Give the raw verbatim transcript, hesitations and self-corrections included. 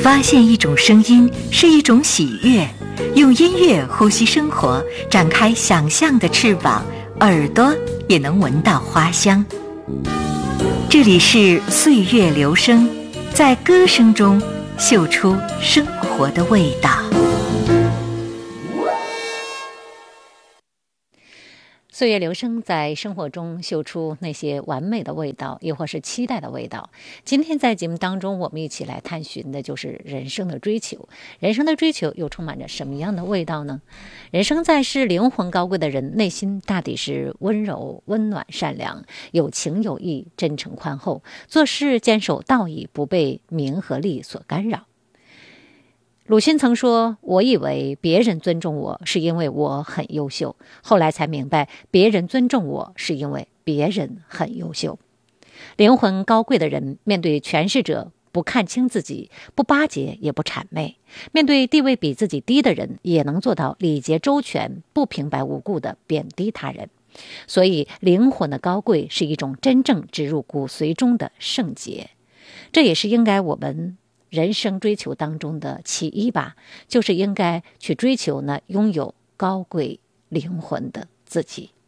发现一种声音是一种喜悦，用音乐呼吸生活，展开想象的翅膀，耳朵也能闻到花香。这里是岁月流声，在歌声中嗅出生活的味道。 岁月流声，在生活中嗅出那些完美的味道，亦或是期待的味道。今天在节目当中，我们一起来探寻的就是人生的追求。人生的追求又充满着什么样的味道呢？人生在世，灵魂高贵的人内心大抵是温柔、温暖、善良，有情有义，真诚宽厚，做事坚守道义，不被名和利所干扰。鲁迅曾说，我以为别人尊重我是因为我很优秀，后来才明白别人尊重我是因为别人很优秀。灵魂高贵的人面对权势者不看轻自己，不巴结也不谄媚，面对地位比自己低的人也能做到礼节周全，不平白无故的贬低他人。所以灵魂的高贵是一种真正植入骨髓中的圣洁，这也是应该我们人生追求当中的其一吧，就是应该去追求呢拥有高贵灵魂的自己。